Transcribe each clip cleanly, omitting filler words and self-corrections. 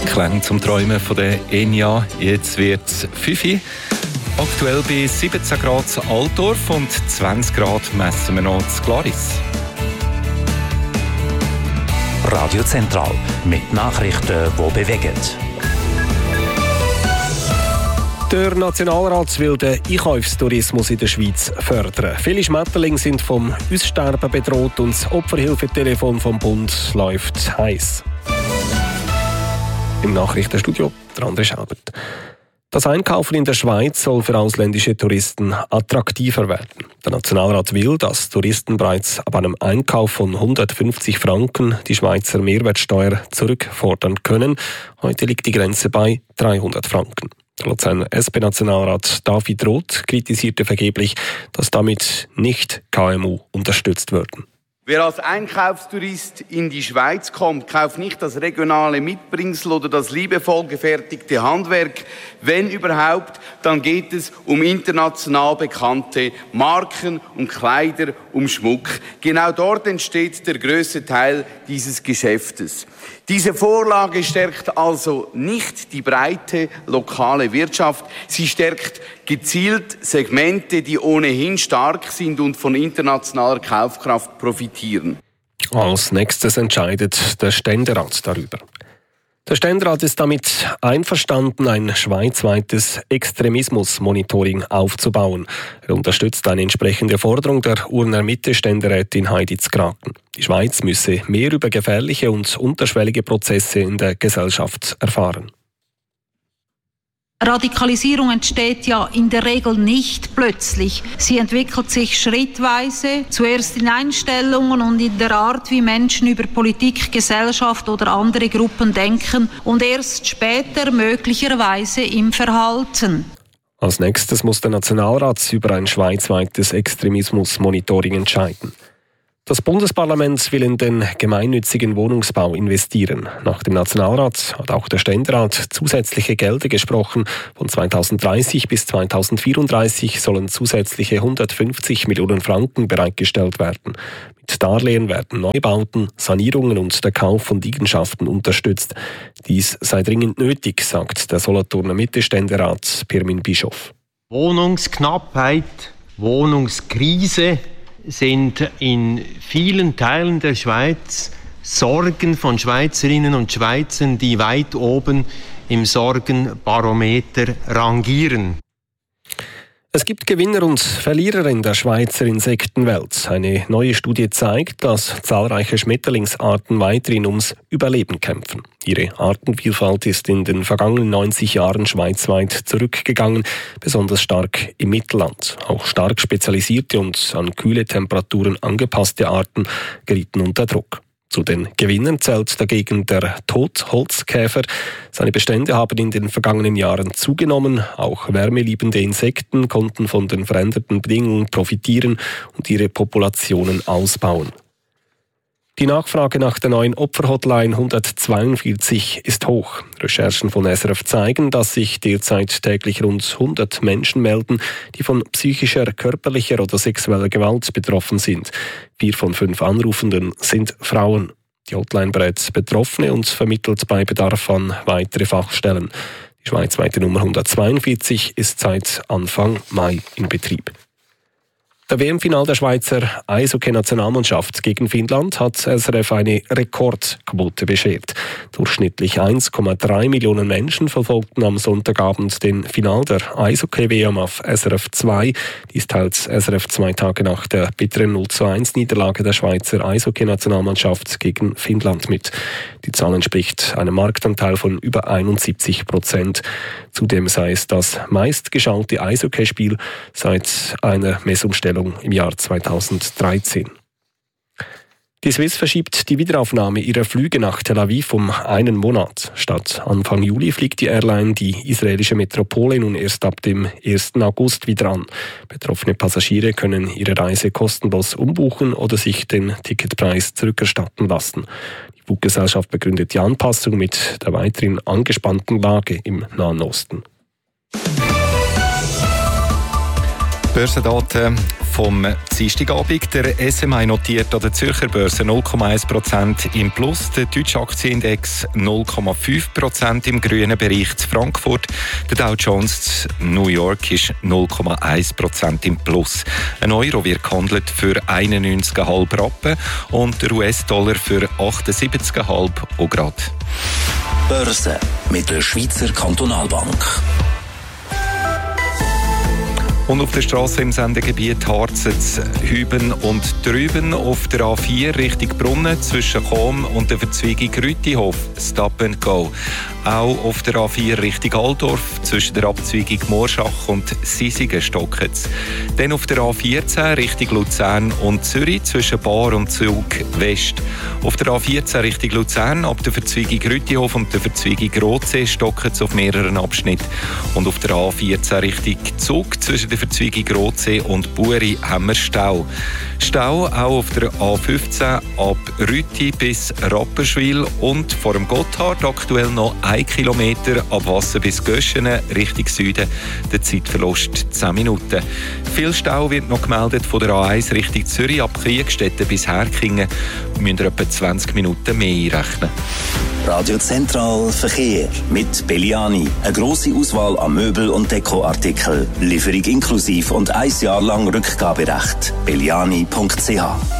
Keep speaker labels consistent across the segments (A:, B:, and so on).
A: Klänge zum Träumen von der Enya. Jetzt wird es 5 Uhr. Aktuell bei 17 Grad in Altdorf und 20 Grad messen wir noch in Glaris.
B: Radio Zentral mit Nachrichten, die bewegen.
C: Der Nationalrat will den Einkaufstourismus in der Schweiz fördern. Viele Schmetterlinge sind vom Aussterben bedroht und das Opferhilfetelefon vom Bund läuft heiß. Im Nachrichtenstudio der André Schabert. Das Einkaufen in der Schweiz soll für ausländische Touristen attraktiver werden. Der Nationalrat will, dass Touristen bereits ab einem Einkauf von 150 Franken die Schweizer Mehrwertsteuer zurückfordern können. Heute liegt die Grenze bei 300 Franken. Der Luzerner SP-Nationalrat David Roth kritisierte vergeblich, dass damit nicht KMU unterstützt würden.
D: Wer als Einkaufstourist in die Schweiz kommt, kauft nicht das regionale Mitbringsel oder das liebevoll gefertigte Handwerk. Wenn überhaupt, dann geht es um international bekannte Marken, um Kleider, um Schmuck. Genau dort entsteht der größte Teil dieses Geschäftes. Diese Vorlage stärkt also nicht die breite lokale Wirtschaft. Sie stärkt gezielt Segmente, die ohnehin stark sind und von internationaler Kaufkraft profitieren.
C: Als nächstes entscheidet der Ständerat darüber. Der Ständerat ist damit einverstanden, ein schweizweites Extremismus-Monitoring aufzubauen. Er unterstützt eine entsprechende Forderung der Urner Mitte-Ständerätin Heidi Zgraken. Die Schweiz müsse mehr über gefährliche und unterschwellige Prozesse in der Gesellschaft erfahren.
E: Radikalisierung entsteht ja in der Regel nicht plötzlich. Sie entwickelt sich schrittweise, zuerst in Einstellungen und in der Art, wie Menschen über Politik, Gesellschaft oder andere Gruppen denken und erst später möglicherweise im Verhalten.
C: Als nächstes muss der Nationalrat über ein schweizweites Extremismus-Monitoring entscheiden. Das Bundesparlament will in den gemeinnützigen Wohnungsbau investieren. Nach dem Nationalrat hat auch der Ständerat zusätzliche Gelder gesprochen. Von 2030 bis 2034 sollen zusätzliche 150 Millionen Franken bereitgestellt werden. Mit Darlehen werden Neubauten, Sanierungen und der Kauf von Liegenschaften unterstützt. Dies sei dringend nötig, sagt der Solothurner Mitte-Ständerat Pirmin Bischof.
F: Wohnungsknappheit, Wohnungskrise sind in vielen Teilen der Schweiz Sorgen von Schweizerinnen und Schweizern, die weit oben im Sorgenbarometer rangieren.
C: Es gibt Gewinner und Verlierer in der Schweizer Insektenwelt. Eine neue Studie zeigt, dass zahlreiche Schmetterlingsarten weiterhin ums Überleben kämpfen. Ihre Artenvielfalt ist in den vergangenen 90 Jahren schweizweit zurückgegangen, besonders stark im Mittelland. Auch stark spezialisierte und an kühle Temperaturen angepasste Arten gerieten unter Druck. Zu den Gewinnern zählt dagegen der Totholzkäfer. Seine Bestände haben in den vergangenen Jahren zugenommen. Auch wärmeliebende Insekten konnten von den veränderten Bedingungen profitieren und ihre Populationen ausbauen. Die Nachfrage nach der neuen Opferhotline 142 ist hoch. Recherchen von SRF zeigen, dass sich derzeit täglich rund 100 Menschen melden, die von psychischer, körperlicher oder sexueller Gewalt betroffen sind. 4 von 5 Anrufenden sind Frauen. Die Hotline berät Betroffene und vermittelt bei Bedarf an weitere Fachstellen. Die schweizweite Nummer 142 ist seit Anfang Mai in Betrieb. Der WM-Final der Schweizer Eishockey-Nationalmannschaft gegen Finnland hat SRF eine Rekordquote beschert. Durchschnittlich 1,3 Millionen Menschen verfolgten am Sonntagabend den Final der Eishockey-WM auf SRF 2. Dies teilt SRF 2 Tage nach der bitteren 0:1-Niederlage der Schweizer Eishockey-Nationalmannschaft gegen Finnland mit. Die Zahl entspricht einem Marktanteil von über 71%. Zudem sei es das meistgeschaute Eishockeyspiel seit einer Messumstellung im Jahr 2013. Die Swiss verschiebt die Wiederaufnahme ihrer Flüge nach Tel Aviv um einen Monat. Statt Anfang Juli fliegt die Airline die israelische Metropole nun erst ab dem 1. August wieder an. Betroffene Passagiere können ihre Reise kostenlos umbuchen oder sich den Ticketpreis zurückerstatten lassen. Die Fluggesellschaft begründet die Anpassung mit der weiterhin angespannten Lage im Nahen Osten.
A: Börsendaten vom Dienstagabend. Der SMI notiert an der Zürcher Börse 0,1% im Plus, der deutsche Aktienindex 0,5% im grünen Bereich zu Frankfurt. Der Dow Jones New York ist 0,1% im Plus. Ein Euro wird gehandelt für 91,5 Rappen und der US-Dollar für 78,5 Grad.
B: Börse mit der Schweizer Kantonalbank.
A: Und auf der Straße im Sendegebiet Harzens Hüben und Drüben auf der A4 Richtung Brunnen zwischen Chom und der Verzweigung Rütihof Stop and Go. Auch auf der A4 Richtung Altdorf zwischen der Abzweigung Morschach und Sisigen stocket's. Dann auf der A14 Richtung Luzern und Zürich zwischen Bar und Zug West. Auf der A14 Richtung Luzern ab der Verzweigung Rütihof und der Verzweigung Rotsee stocket's auf mehreren Abschnitten. Und auf der A14 Richtung Zug zwischen der Verzweigung Rotsee und Buri haben wir Stau. Stau auch auf der A15 ab Rüti bis Rapperswil und vor dem Gotthard aktuell noch 1 Kilometer ab Wasser bis Göschenen Richtung Süden. Der Zeitverlust 10 Minuten. Viel Stau wird noch gemeldet von der A1 Richtung Zürich ab Kriegstetten bis Herkingen. Wir müssen etwa 20 Minuten mehr einrechnen.
B: Radio Zentral Verkehr mit Belliani. Eine grosse Auswahl an Möbel- und Dekoartikeln. Lieferung inklusiv und 1 Jahr lang Rückgaberecht. belliani.ch.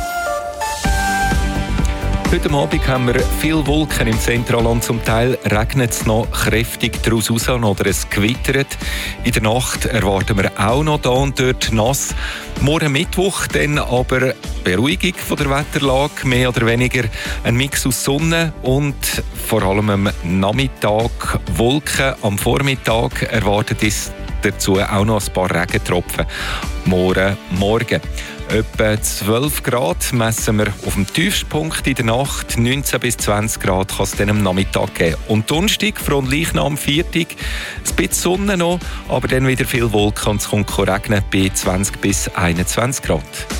A: Heute Abend haben wir viele Wolken im Zentralland. Zum Teil regnet es noch kräftig daraus raus oder es gewittert. In der Nacht erwarten wir auch noch da und dort nass. Morgen Mittwoch dann aber Beruhigung von der Wetterlage, mehr oder weniger ein Mix aus Sonne und vor allem am Nachmittag Wolken. Am Vormittag erwartet es dazu auch noch ein paar Regentropfen. Morgen. Etwa 12 Grad messen wir auf dem Tiefstpunkt in der Nacht. 19 bis 20 Grad kann es dann am Nachmittag geben. Und Donnerstag, Fronleichnam, Viertag, ein bisschen Sonne noch, aber dann wieder viel Wolken und es kommt regnen bei 20 bis 21 Grad.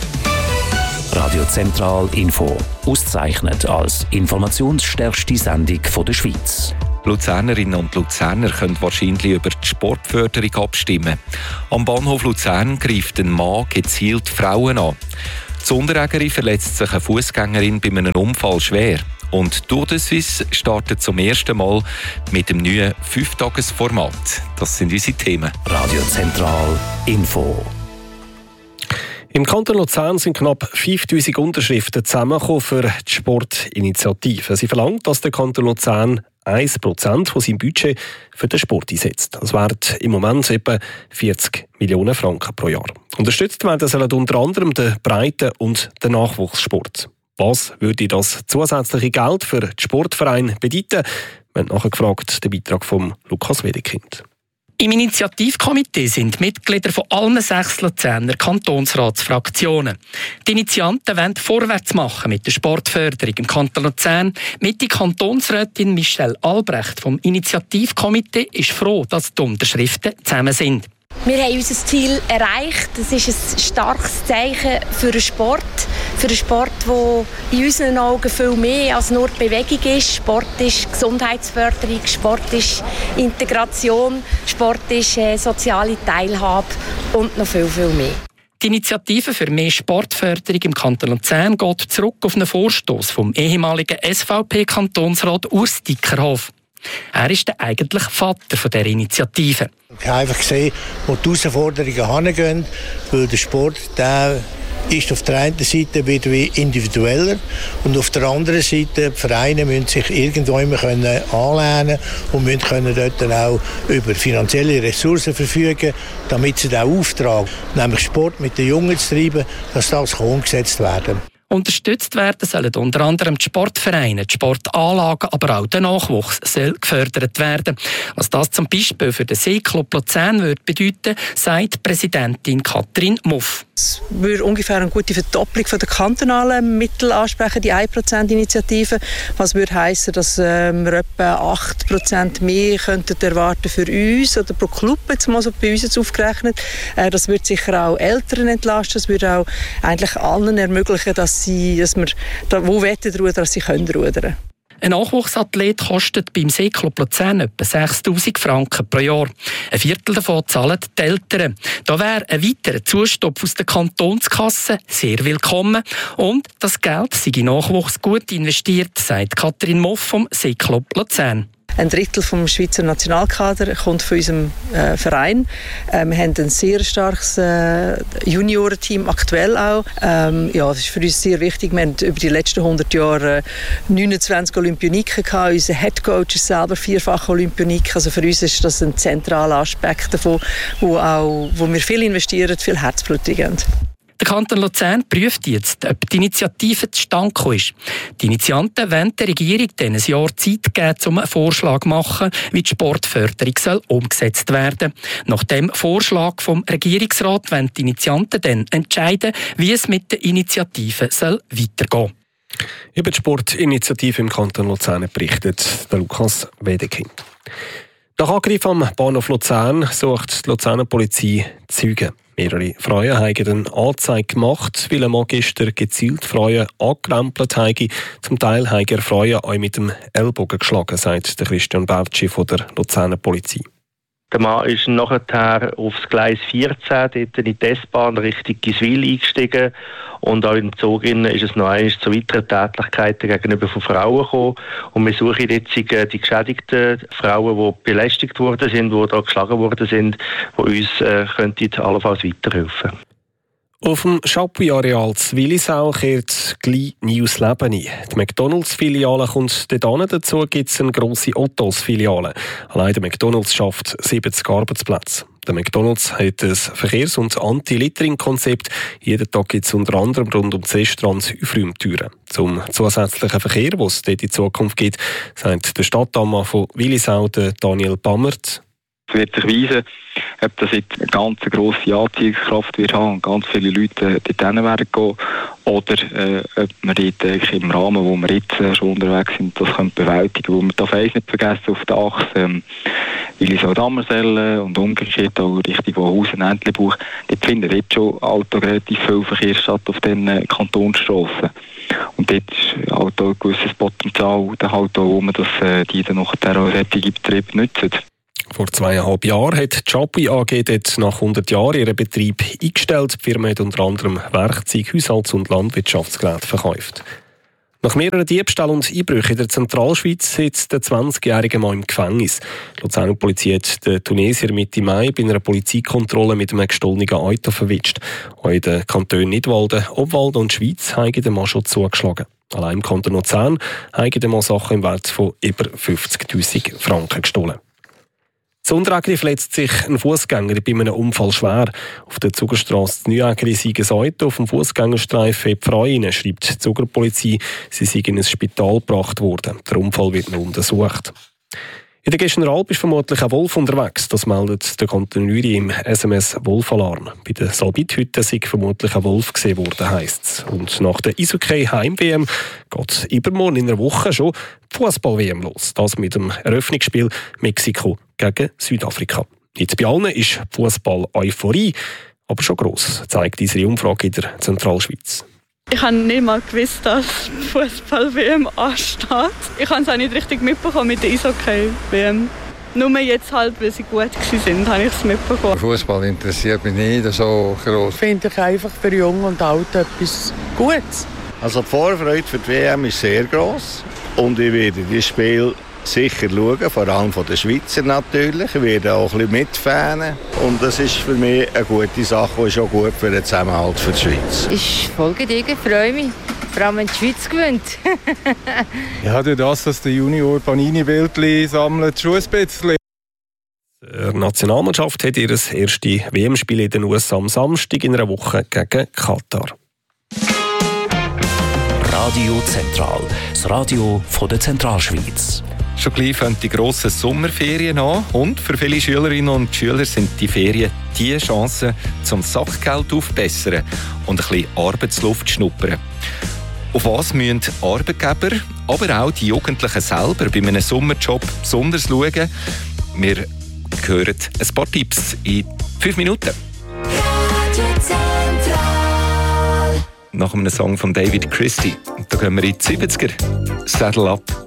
B: Radio Zentral Info. Ausgezeichnet als informationsstärkste Sendung der Schweiz.
A: Luzernerinnen und Luzerner können wahrscheinlich über die Sportförderung abstimmen. Am Bahnhof Luzern greift ein Mann gezielt Frauen an. Die Unterägerin verletzt sich eine Fußgängerin bei einem Unfall schwer. Und Tour de Suisse startet zum ersten Mal mit dem neuen 5-Tages-Format. Das sind unsere Themen.
B: Radio Zentral Info.
C: Im Kanton Luzern sind knapp 5000 Unterschriften zusammengekommen für die Sportinitiative. Sie verlangt, dass der Kanton Luzern 1% von seinem Budget für den Sport einsetzt. Das wären im Moment etwa 40 Millionen Franken pro Jahr. Unterstützt werden sollen unter anderem der Breite- und der Nachwuchssport. Was würde das zusätzliche Geld für den Sportverein bedeuten? Wir haben nachher gefragt, der Beitrag von Lukas Wedekind.
G: Im Initiativkomitee sind Mitglieder von allen 6 Luzerner Kantonsratsfraktionen. Die Initianten wollen vorwärts machen mit der Sportförderung im Kanton Luzern. Mit der Kantonsrätin Michelle Albrecht vom Initiativkomitee ist froh, dass die Unterschriften zusammen sind.
H: Wir haben unser Ziel erreicht. Das ist ein starkes Zeichen für den Sport. Für einen Sport, der in unseren Augen viel mehr als nur Bewegung ist. Sport ist Gesundheitsförderung, Sport ist Integration, Sport ist soziale Teilhabe und noch viel, viel mehr.
G: Die Initiative für mehr Sportförderung im Kanton Luzern geht zurück auf einen Vorstoss vom ehemaligen SVP-Kantonsrat Urs Dickerhoff. Er ist der eigentliche Vater dieser Initiative.
I: Ich habe einfach gesehen, wo die Herausforderungen hingehen, weil der Sport der ist auf der einen Seite wieder wie individueller und auf der anderen Seite die Vereine müssen sich irgendwo immer anlehnen und müssen dort dann auch über finanzielle Ressourcen verfügen, damit sie den Auftrag, nämlich Sport mit den Jungen zu treiben, dass das umgesetzt werden.
G: Unterstützt werden sollen unter anderem die Sportvereine, die Sportanlagen, aber auch der Nachwuchs soll gefördert werden. Was das zum Beispiel für den Seeclub Luzern würde bedeuten, sagt Präsidentin Katrin Muff.
J: Es würde ungefähr eine gute Verdopplung der kantonalen Mittel ansprechen, die 1%-Initiative. Was würde heissen, dass wir etwa 8% mehr könnten erwarten für uns oder pro Club, jetzt mal so bei uns jetzt aufgerechnet. Das würde sicher auch Eltern entlasten, das würde auch eigentlich allen ermöglichen, dass wir wo rudern, dass sie rudern können.
G: Ein Nachwuchsathlet kostet beim Seeclub Luzern etwa 6'000 Franken pro Jahr. Ein Viertel davon zahlen die Eltern. Da wäre ein weiterer Zustopf aus der Kantonskasse sehr willkommen. Und das Geld sei in Nachwuchs gut investiert, sagt Katrin Moff vom Seeclub Luzern.
J: Ein Drittel vom Schweizer Nationalkader kommt von unserem Verein. Wir haben ein sehr starkes Juniorenteam, aktuell auch. Das ist für uns sehr wichtig. Wir haben über die letzten 100 Jahre 29 Olympioniken gehabt. Unser Headcoach ist selber 4-facher Olympionik. Also für uns ist das ein zentraler Aspekt davon, wo wir viel investieren, viel Herzblut geben.
G: Der Kanton Luzern prüft jetzt, ob die Initiative zustande gekommen ist. Die Initianten wollen der Regierung dann ein Jahr Zeit geben, um einen Vorschlag zu machen, wie die Sportförderung soll umgesetzt werden. Nach dem Vorschlag vom Regierungsrat wollen die Initianten dann entscheiden, wie es mit der Initiative soll weitergehen soll.
C: Über die Sportinitiative im Kanton Luzern berichtet der Lukas Wedekind. Nach Angriff am Bahnhof Luzern sucht die Luzerner Polizei Zeugen. Mehrere Frauen haben eine Anzeige gemacht, weil ein Mann gestern gezielt Frauen angerempelt habe. Zum Teil haben er Frauen auch mit dem Ellbogen geschlagen, sagt der Christian Bertschi von der Luzerner Polizei.
K: Der Mann ist nachher aufs Gleis 14, dort in die S-Bahn Richtung Giswil eingestiegen. Und auch im Zug ist es noch einmal zu weiteren Tätlichkeiten gegenüber von Frauen gekommen. Und wir suchen jetzt die geschädigten Frauen, die belästigt worden sind, die da geschlagen worden sind, die uns könnten allenfalls weiterhelfen.
C: Auf dem Chapuis-Areal zu Willisau kehrt gleich neues Leben ein. Die McDonalds-Filiale kommt dort. Dazu gibt es eine grosse Ottos-Filiale. Allein der McDonalds schafft 70 Arbeitsplätze. Der McDonalds hat ein Verkehrs- und Anti-Littering-Konzept. Jeden Tag gibt es unter anderem rund um die Restaurants Aufräumtüren. Zum zusätzlichen Verkehr, den es dort in Zukunft gibt, sagt der Stadtammann von Willisau, Daniel Bammert.
L: Es wird sich weisen, ob das jetzt eine ganz grosse Anziehungskraft wird haben und ganz viele Leute dorthin werden gehen, oder ob wir dort im Rahmen, wo wir jetzt schon unterwegs sind, das können bewältigen. Wo wir darf eins nicht vergessen, auf der Achse Willisau-Dammersellen und umgekehrt auch Richtung Wohausen-Entlebuch, dort findet jetzt schon relativ viel Verkehr statt auf den Kantonsstrassen. Und dort ist halt auch ein gewisses Potenzial, wo man die dann nachher auch solche Betriebe nutzen.
C: Vor 2,5 Jahren hat die Chapuis AG dort nach 100 Jahren ihren Betrieb eingestellt. Die Firma hat unter anderem Werkzeug, Haushalts- und Landwirtschaftsgeräte verkauft. Nach mehreren Diebstählen und Einbrüchen in der Zentralschweiz sitzt der 20-jährige Mann im Gefängnis. Die Luzerner Polizei hat den Tunesier Mitte Mai bei einer Polizeikontrolle mit einem gestohlenen Auto verwischt. Auch in den Kantonen Nidwalden, Obwalden und Schweiz haben den Mann schon zugeschlagen. Allein im Kanton Luzern haben den Mann Sachen im Wert von über 50'000 Franken gestohlen. Zu Unterägeri verletzt sich ein Fußgänger bei einem Unfall schwer. Auf der Zugerstrasse Neuägeri sei ein Auto auf dem Fußgängerstreifen in die Frau rein, schreibt die Zugerpolizei. Sie sei in ein Spital gebracht worden. Der Unfall wird noch untersucht. In der Gestenalp ist vermutlich ein Wolf unterwegs. Das meldet der Kanton Uri im SMS Wolfalarm. Bei der Salbithütte sei vermutlich ein Wolf gesehen worden, heisst es. Und nach der Eishockey Heim-WM geht übermorgen in einer Woche schon die Fußball-WM los. Das mit dem Eröffnungsspiel Mexiko gegen Südafrika. Nicht bei allen ist Fußball-Euphorie, aber schon gross, zeigt unsere Umfrage in der Zentralschweiz.
M: Ich habe nicht mal gewusst, dass die Fußball-WM ansteht. Ich habe es auch nicht richtig mitbekommen mit der Eishockey-WM. Nur jetzt halt, weil sie gut waren, habe ich es mitbekommen.
N: Fußball interessiert mich nicht so groß.
O: Finde ich einfach für Jung und Alt etwas Gutes.
P: Also die Vorfreude für die WM ist sehr gross. Und ich werde dieses Spiel sicher schauen, vor allem von den Schweizer natürlich. Ich werde auch ein bisschen mitfanen. Und das ist für mich eine gute Sache und ist auch gut für den Zusammenhalt für die Schweiz.
Q: Ich folge dir, freue mich. Vor allem, wenn die Schweiz gewinnt.
N: Ja, durch das, dass der Junior Panini-Bildchen sammelt, schon ein bisschen.
C: Die Nationalmannschaft hat ihr erstes WM-Spiel in den USA am Samstag in einer Woche gegen Katar.
B: Radio Zentral, das Radio von der Zentralschweiz.
A: Schon gleich fangen die grossen Sommerferien an und für viele Schülerinnen und Schüler sind die Ferien die Chance, zum Sachgeld aufzubessern und ein bisschen Arbeitsluft zu schnuppern. Auf was müssen Arbeitgeber, aber auch die Jugendlichen selber bei einem Sommerjob besonders schauen? Wir hören ein paar Tipps in 5 Minuten. Nach einem Song von David Christie. Da gehen wir in die 70er. Saddle up.